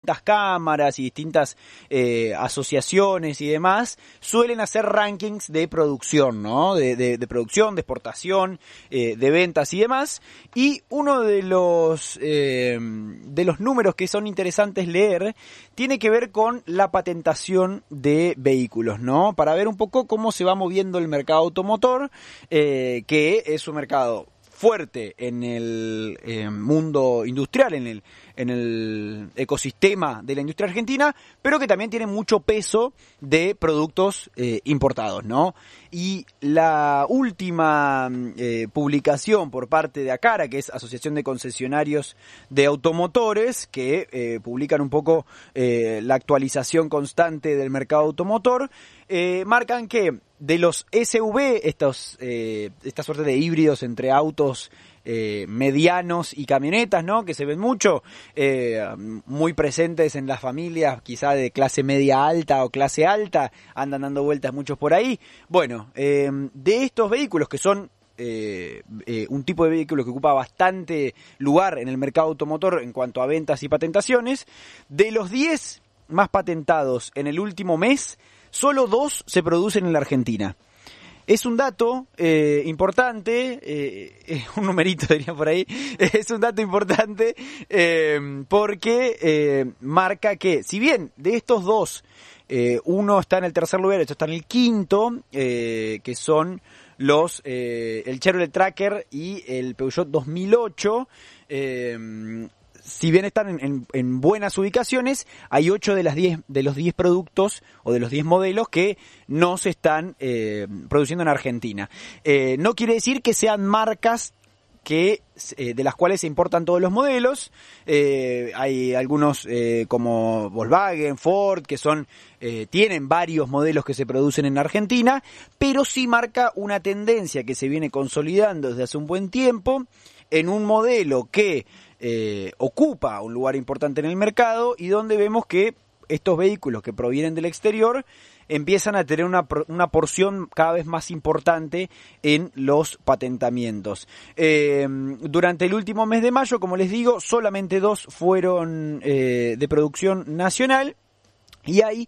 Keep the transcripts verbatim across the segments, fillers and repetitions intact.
distintas cámaras y distintas eh, asociaciones y demás suelen hacer rankings de producción, ¿no? De, de, de producción, de exportación, eh, de ventas y demás. Y uno de los eh, de los números que son interesantes leer tiene que ver con la patentación de vehículos, ¿no? Para ver un poco cómo se va moviendo el mercado automotor, eh, que es un mercado fuerte en el eh, mundo industrial, en el, en el ecosistema de la industria argentina, pero que también tiene mucho peso de productos eh, importados, ¿no? Y la última eh, publicación por parte de ACARA, que es Asociación de Concesionarios de Automotores, que eh, publican un poco eh, la actualización constante del mercado automotor, eh, marcan que de los S U V, estos, eh, esta suerte de híbridos entre autos eh, medianos y camionetas, ¿no? Que se ven mucho, eh, muy presentes en las familias, quizá de clase media alta o clase alta, andan dando vueltas muchos por ahí. Bueno, eh, de estos vehículos que son Eh, eh, un tipo de vehículo que ocupa bastante lugar en el mercado automotor en cuanto a ventas y patentaciones, de los diez más patentados en el último mes, solo dos se producen en la Argentina. Es un dato eh, importante, eh, un numerito diría por ahí, es un dato importante eh, porque eh, marca que, si bien de estos dos, eh, uno está en el tercer lugar, otro está en el quinto, eh, que son los eh, el Chevrolet Tracker y el Peugeot dos mil ocho, eh, si bien están en, en, en buenas ubicaciones, hay ocho de las diez de los diez productos o de los diez modelos que no se están eh, produciendo en Argentina. Eh, no quiere decir que sean marcas que eh, de las cuales se importan todos los modelos. Eh, hay algunos eh, como Volkswagen, Ford, que son eh, tienen varios modelos que se producen en Argentina, pero sí marca una tendencia que se viene consolidando desde hace un buen tiempo en un modelo que eh, ocupa un lugar importante en el mercado y donde vemos que estos vehículos que provienen del exterior empiezan a tener una, una porción cada vez más importante en los patentamientos. Eh, durante el último mes de mayo, como les digo, solamente dos fueron eh, de producción nacional y hay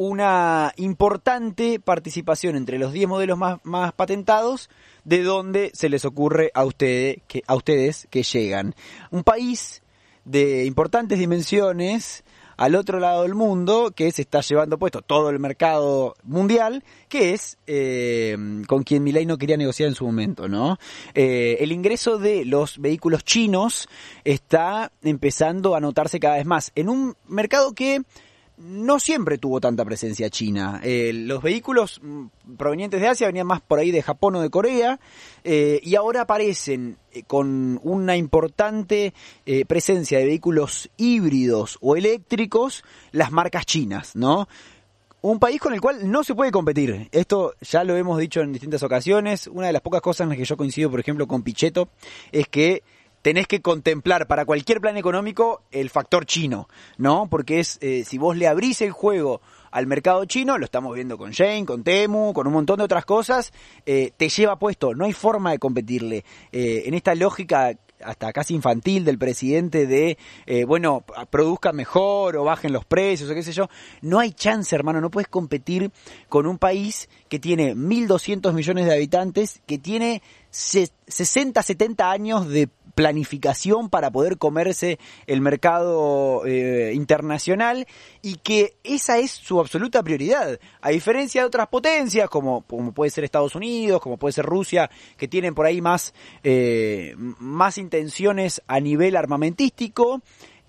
una importante participación entre los diez modelos más, más patentados de donde se les ocurre a ustedes que, a ustedes que llegan. Un país de importantes dimensiones al otro lado del mundo, que se está llevando puesto todo el mercado mundial, que es eh, con quien Milei no quería negociar en su momento, ¿no? Eh, el ingreso de los vehículos chinos está empezando a notarse cada vez más en un mercado que no siempre tuvo tanta presencia china. Eh, los vehículos provenientes de Asia venían más por ahí de Japón o de Corea, eh, y ahora aparecen eh, con una importante eh, presencia de vehículos híbridos o eléctricos las marcas chinas, ¿no? Un país con el cual no se puede competir. Esto ya lo hemos dicho en distintas ocasiones. Una de las pocas cosas en las que yo coincido, por ejemplo, con Pichetto, es que tenés que contemplar para cualquier plan económico el factor chino, ¿no? Porque es eh, si vos le abrís el juego al mercado chino, lo estamos viendo con Shein, con Temu, con un montón de otras cosas, eh, te lleva puesto, no hay forma de competirle. Eh, en esta lógica hasta casi infantil del presidente de, eh, bueno, produzcan mejor o bajen los precios o qué sé yo, no hay chance, hermano, no puedes competir con un país que tiene mil doscientos millones de habitantes, que tiene sesenta, setenta años de planificación para poder comerse el mercado eh, internacional y que esa es su absoluta prioridad, a diferencia de otras potencias como, como puede ser Estados Unidos, como puede ser Rusia, que tienen por ahí más, eh, más intenciones a nivel armamentístico.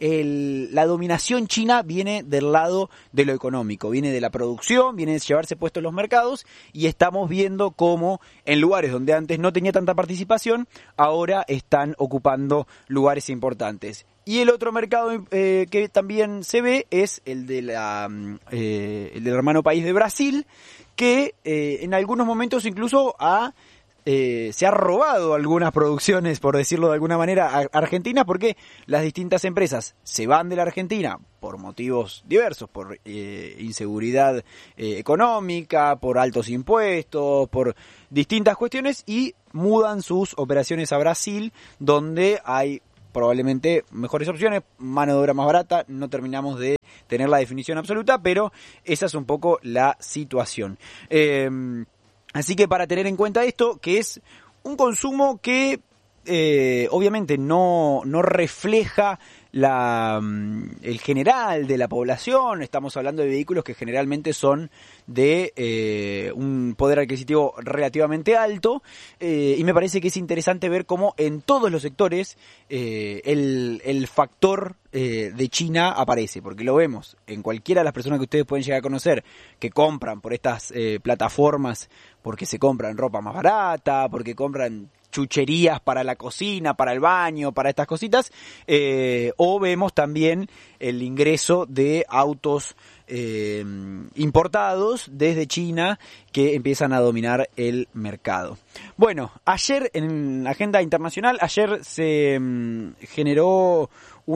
El, la dominación china viene del lado de lo económico, viene de la producción, viene de llevarse puestos los mercados y estamos viendo cómo en lugares donde antes no tenía tanta participación, ahora están ocupando lugares importantes. Y el otro mercado eh, que también se ve es el, de la, eh, el del hermano país de Brasil, que eh, en algunos momentos incluso ha... Eh, se ha robado algunas producciones, por decirlo de alguna manera, a Argentina, porque las distintas empresas se van de la Argentina por motivos diversos, por eh, inseguridad eh, económica, por altos impuestos, por distintas cuestiones, y mudan sus operaciones a Brasil, donde hay probablemente mejores opciones, mano de obra más barata, no terminamos de tener la definición absoluta, pero esa es un poco la situación. Eh, así que para tener en cuenta esto, que es un consumo que eh, obviamente no, no refleja la el general de la población. Estamos hablando de vehículos que generalmente son de eh, un poder adquisitivo relativamente alto, eh, y me parece que es interesante ver cómo en todos los sectores eh, el, el factor eh, de China aparece, porque lo vemos en cualquiera de las personas que ustedes pueden llegar a conocer que compran por estas eh, plataformas, porque se compran ropa más barata, porque compran chucherías para la cocina, para el baño, para estas cositas, eh, o vemos también el ingreso de autos eh, importados desde China que empiezan a dominar el mercado. Bueno, ayer en la agenda internacional, ayer se um, generó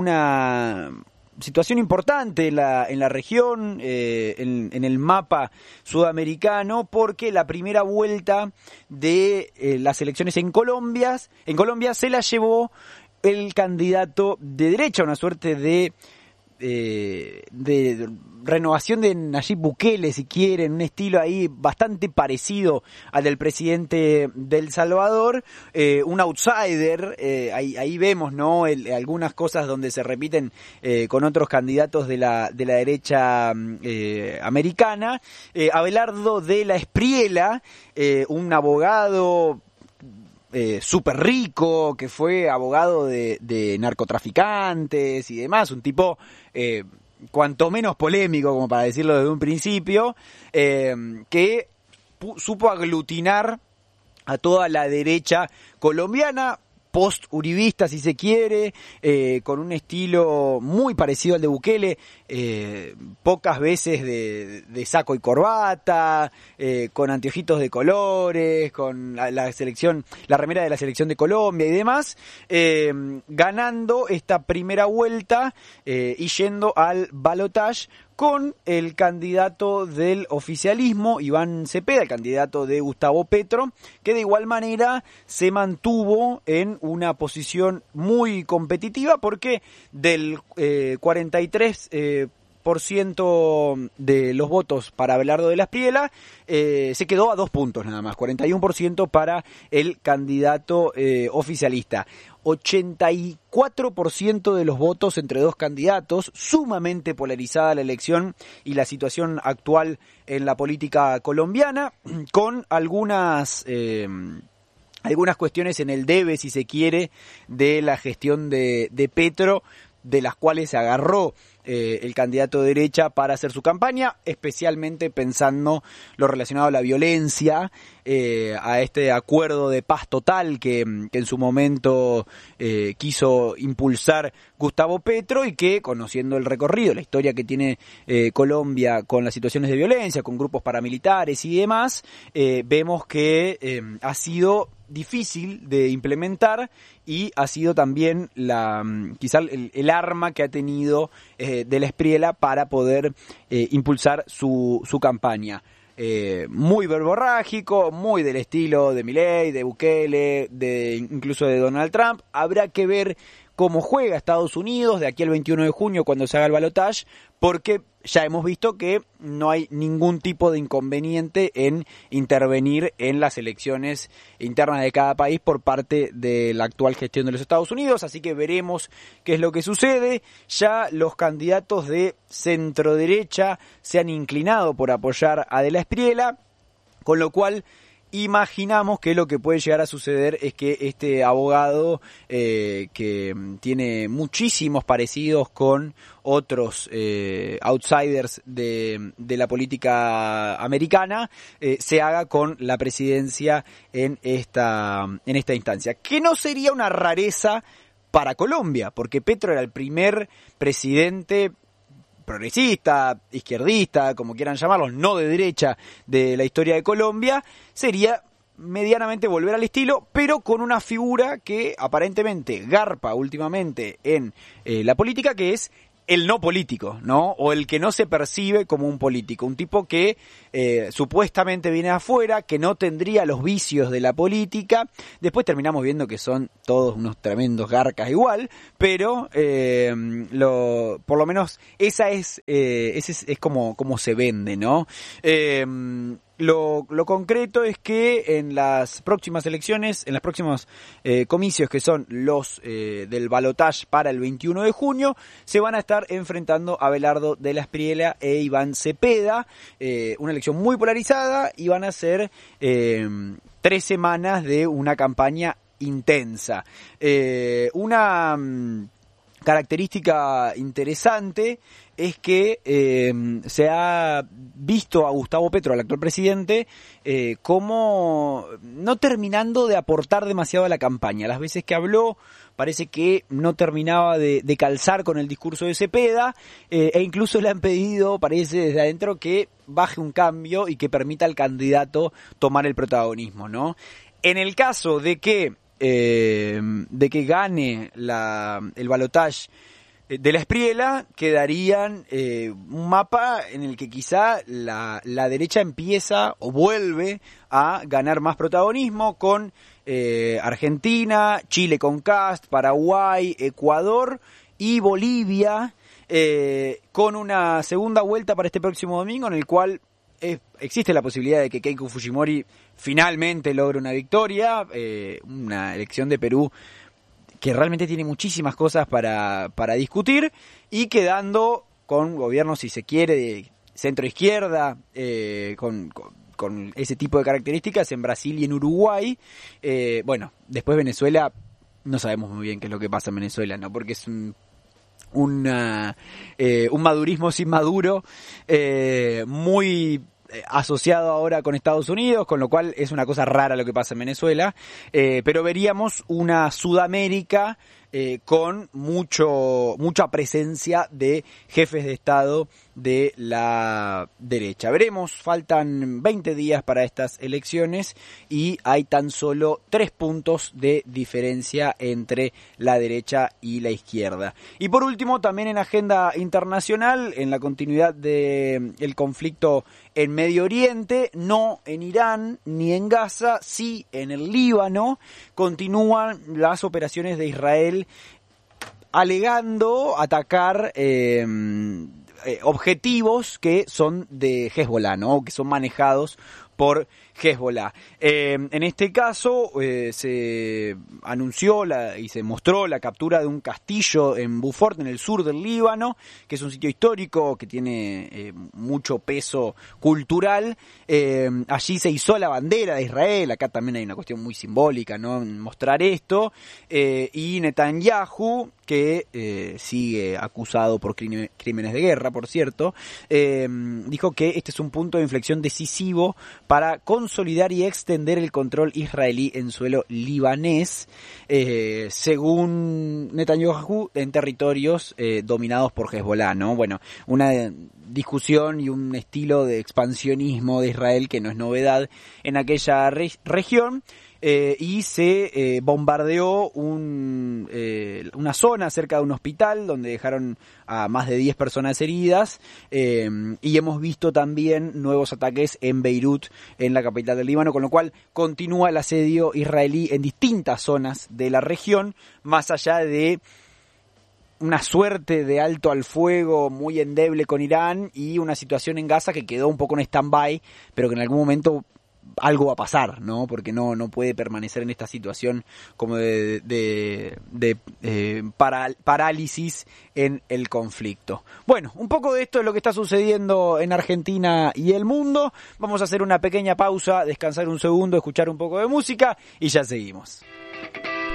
una situación importante en la, en la región, eh, en, en el mapa sudamericano, porque la primera vuelta de eh, las elecciones en Colombia, en Colombia se la llevó el candidato de derecha, una suerte de eh, de renovación de Nayib Bukele, si quieren, un estilo ahí bastante parecido al del presidente de El Salvador, eh, un outsider, eh, ahí, ahí vemos, ¿no?, el, algunas cosas donde se repiten eh, con otros candidatos de la, de la derecha eh, americana, eh, Abelardo de la Espriella, eh, un abogado Eh, súper rico, que fue abogado de, de narcotraficantes y demás, un tipo eh, cuanto menos polémico, como para decirlo desde un principio, eh, que pu- supo aglutinar a toda la derecha colombiana, post-uribista si se quiere, eh, con un estilo muy parecido al de Bukele, eh, pocas veces de, de saco y corbata, eh, con anteojitos de colores, con la, la selección, la remera de la selección de Colombia y demás, eh, ganando esta primera vuelta eh, y yendo al balotaje con el candidato del oficialismo, Iván Cepeda, el candidato de Gustavo Petro, que de igual manera se mantuvo en una posición muy competitiva, porque del eh, cuarenta y tres eh, por ciento de los votos para Abelardo de la Espriella, eh, se quedó a dos puntos nada más, cuarenta y uno por ciento para el candidato eh, oficialista. ochenta y cuatro por ciento de los votos entre dos candidatos, sumamente polarizada la elección y la situación actual en la política colombiana, con algunas eh, algunas cuestiones en el debe, si se quiere, de la gestión de, de Petro, de las cuales se agarró eh, el candidato de derecha para hacer su campaña, especialmente pensando lo relacionado a la violencia, eh, a este acuerdo de paz total que, que en su momento eh, quiso impulsar Gustavo Petro, y que, conociendo el recorrido, la historia que tiene eh, Colombia con las situaciones de violencia, con grupos paramilitares y demás, eh, vemos que eh, ha sido difícil de implementar, y ha sido también la quizá el, el arma que ha tenido eh, de la Espriella para poder eh, impulsar su, su campaña. Eh, muy verborrágico, muy del estilo de Milei, de Bukele, de incluso de Donald Trump. Habrá que ver cómo juega Estados Unidos de aquí al veintiuno de junio, cuando se haga el balotaje, porque ya hemos visto que no hay ningún tipo de inconveniente en intervenir en las elecciones internas de cada país por parte de la actual gestión de los Estados Unidos, así que veremos qué es lo que sucede. Ya los candidatos de centro derecha se han inclinado por apoyar a De la Espriella, con lo cual imaginamos que lo que puede llegar a suceder es que este abogado, eh, que tiene muchísimos parecidos con otros eh, outsiders de, de la política americana, eh, se haga con la presidencia en esta, en esta instancia. Que no sería una rareza para Colombia, porque Petro era el primer presidente progresista, izquierdista, como quieran llamarlos, no de derecha, de la historia de Colombia. Sería medianamente volver al estilo, pero con una figura que aparentemente garpa últimamente en eh, la política, que es el no político, ¿no? O el que no se percibe como un político. Un tipo que eh, supuestamente viene afuera, que no tendría los vicios de la política. Después terminamos viendo que son todos unos tremendos garcas igual, pero eh, lo, por lo menos esa es, eh, ese es, es como, como se vende, ¿no? Eh, Lo, lo concreto es que en las próximas elecciones, en los próximos eh, comicios que son los eh, del balotaje para el veintiuno de junio, se van a estar enfrentando Abelardo de la Espriella e Iván Cepeda, eh, una elección muy polarizada y van a ser eh, tres semanas de una campaña intensa. Eh, una mm, característica interesante es que eh, se ha visto a Gustavo Petro, al actual presidente, eh, como no terminando de aportar demasiado a la campaña. Las veces que habló parece que no terminaba de, de calzar con el discurso de Cepeda, eh, e incluso le han pedido, parece desde adentro, que baje un cambio y que permita al candidato tomar el protagonismo, ¿no? En el caso de que eh, de que gane la, el balotaje de la Espriella, quedarían eh, un mapa en el que quizá la, la derecha empieza o vuelve a ganar más protagonismo con eh, Argentina, Chile con Kast, Paraguay, Ecuador y Bolivia, eh, con una segunda vuelta para este próximo domingo en el cual eh, existe la posibilidad de que Keiko Fujimori finalmente logre una victoria, eh, una elección de Perú que realmente tiene muchísimas cosas para, para discutir, y quedando con gobiernos, si se quiere, de centro-izquierda, eh, con, con, con ese tipo de características en Brasil y en Uruguay. Eh, bueno, después Venezuela, no sabemos muy bien qué es lo que pasa en Venezuela, ¿no? Porque es un, una, eh, un madurismo sin Maduro, eh, muy asociado ahora con Estados Unidos, con lo cual es una cosa rara lo que pasa en Venezuela, eh, pero veríamos una Sudamérica eh, con mucho mucha presencia de jefes de Estado de la derecha. Veremos, faltan veinte días para estas elecciones y hay tan solo tres puntos de diferencia entre la derecha y la izquierda. Y por último, también en agenda internacional, en la continuidad del de conflicto en Medio Oriente, no en Irán ni en Gaza, sí en el Líbano, continúan las operaciones de Israel alegando atacar eh, eh, objetivos que son de Hezbollah, ¿no? Que son manejados por Hezbollah. Eh, en este caso eh, se anunció la, y se mostró la captura de un castillo en Beaufort, en el sur del Líbano, que es un sitio histórico que tiene eh, mucho peso cultural. Eh, allí se izó la bandera de Israel, acá también hay una cuestión muy simbólica, ¿no?, en mostrar esto, eh, y Netanyahu, que eh, sigue acusado por crímenes de guerra, por cierto, eh, dijo que este es un punto de inflexión decisivo para consolidar y extender el control israelí en suelo libanés, eh, según Netanyahu, en territorios eh, dominados por Hezbollah, ¿no? Bueno, una discusión y un estilo de expansionismo de Israel que no es novedad en aquella re- región. Eh, y se eh, bombardeó un, eh, una zona cerca de un hospital donde dejaron a más de diez personas heridas, eh, y hemos visto también nuevos ataques en Beirut, en la capital del Líbano, con lo cual continúa el asedio israelí en distintas zonas de la región, más allá de una suerte de alto al fuego muy endeble con Irán y una situación en Gaza que quedó un poco en stand-by, pero que en algún momento algo va a pasar, ¿no? Porque no no puede permanecer en esta situación como de, de, de, de eh, para, parálisis en el conflicto. Bueno, un poco de esto es lo que está sucediendo en Argentina y el mundo. Vamos a hacer una pequeña pausa, descansar un segundo, escuchar un poco de música y ya seguimos.